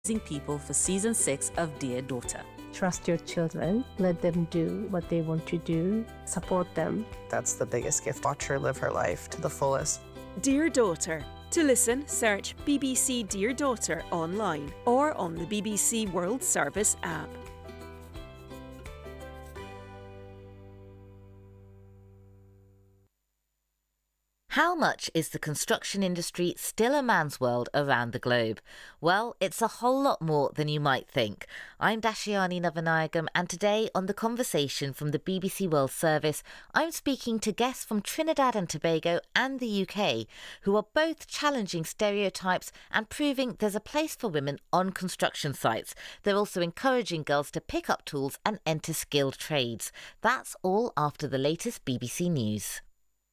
people for season 6 of Dear Daughter. Trust your children, let them do what they want to do, support them. That's the biggest gift. Watch her live her life to the fullest. Dear Daughter. To listen, search BBC Dear Daughter online or on the BBC World Service app. How much is the construction industry still a man's world around the globe? Well, it's a whole lot more than you might think. I'm Dashiani Navanayagam, and today on The Conversation from the BBC World Service, I'm speaking to guests from Trinidad and Tobago and the UK, who are both challenging stereotypes and proving there's a place for women on construction sites. They're also encouraging girls to pick up tools and enter skilled trades. That's all after the latest BBC News.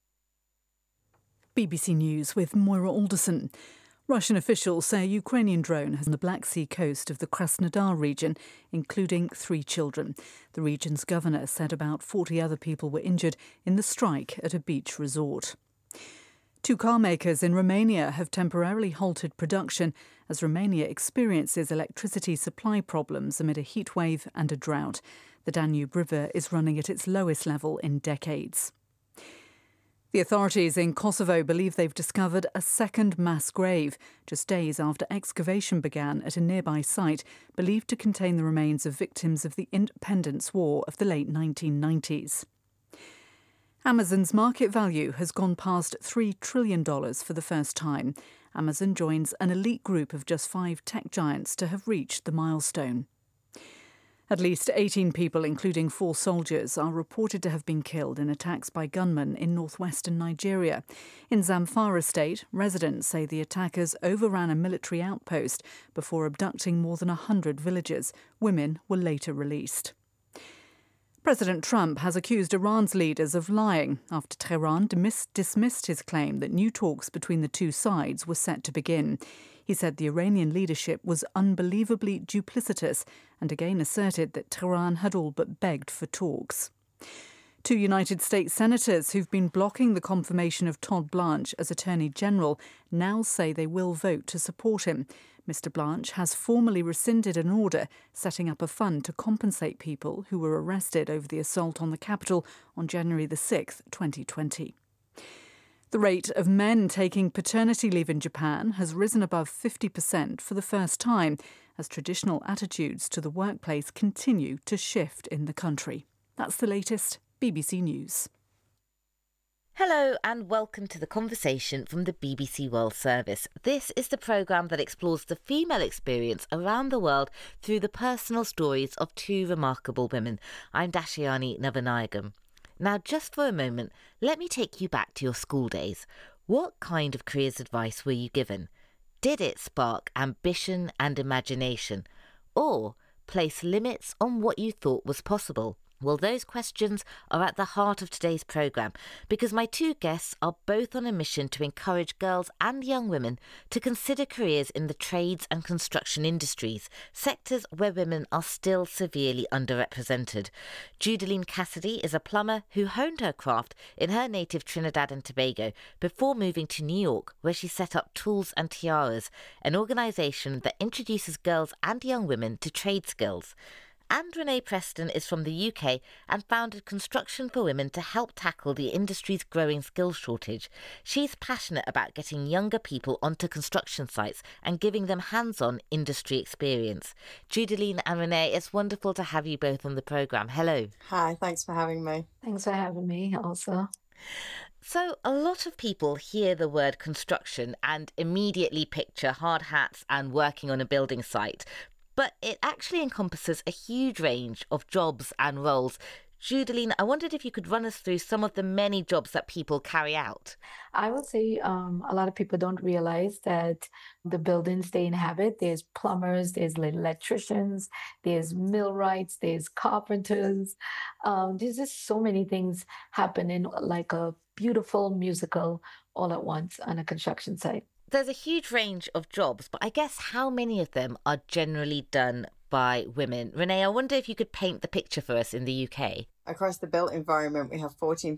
BBC News with Moira Alderson. Russian officials say a Ukrainian drone has on the Black Sea coast of the Krasnodar region, including 3 children. The region's governor said about 40 other people were injured in the strike at a beach resort. 2 car makers in Romania have temporarily halted production as Romania experiences electricity supply problems amid a heatwave and a drought. The Danube River is running at its lowest level in decades. The authorities in Kosovo believe they've discovered a second mass grave, just days after excavation began at a nearby site believed to contain the remains of victims of the Independence War of the late 1990s. Amazon's market value has gone past $3 trillion for the first time. Amazon joins an elite group of just 5 tech giants to have reached the milestone. At least 18 people, including 4 soldiers, are reported to have been killed in attacks by gunmen in northwestern Nigeria. In Zamfara state, residents say the attackers overran a military outpost before abducting more than 100 villagers. Women were later released. President Trump has accused Iran's leaders of lying after Tehran dismissed his claim that new talks between the 2 sides were set to begin. He said the Iranian leadership was unbelievably duplicitous and again asserted that Tehran had all but begged for talks. 2 United States senators who've been blocking the confirmation of Todd Blanche as Attorney General now say they will vote to support him. Mr. Blanche has formally rescinded an order setting up a fund to compensate people who were arrested over the assault on the Capitol on January the 6th, 2020. The rate of men taking paternity leave in Japan has risen above 50% for the first time as traditional attitudes to the workplace continue to shift in the country. That's the latest. BBC News. Hello and welcome to The Conversation from the BBC World Service. This is the programme that explores the female experience around the world through the personal stories of 2 remarkable women. I'm Dashiani Navanayagam. Now, just for a moment, let me take you back to your school days. What kind of careers advice were you given? Did it spark ambition and imagination? Or place limits on what you thought was possible? Well, those questions are at the heart of today's programme because my 2 guests are both on a mission to encourage girls and young women to consider careers in the trades and construction industries, sectors where women are still severely underrepresented. Judaline Cassidy is a plumber who honed her craft in her native Trinidad and Tobago before moving to New York, where she set up Tools and Tiaras, an organisation that introduces girls and young women to trade skills. And Renee Preston is from the UK and founded Construction for Women to help tackle the industry's growing skills shortage. She's passionate about getting younger people onto construction sites and giving them hands-on industry experience. Judaline and Renee, it's wonderful to have you both on the programme. Hello. Hi, thanks for having me. Thanks for having me also. So a lot of people hear the word construction and immediately picture hard hats and working on a building site. But it actually encompasses a huge range of jobs and roles. Judaline, I wondered if you could run us through some of the many jobs that people carry out. I would say a lot of people don't realize that the buildings they inhabit, there's plumbers, there's electricians, there's millwrights, there's carpenters. There's just so many things happening like a beautiful musical all at once on a construction site. There's a huge range of jobs, but I guess how many of them are generally done by women? Renee, I wonder if you could paint the picture for us in the UK. Across the built environment, we have 14%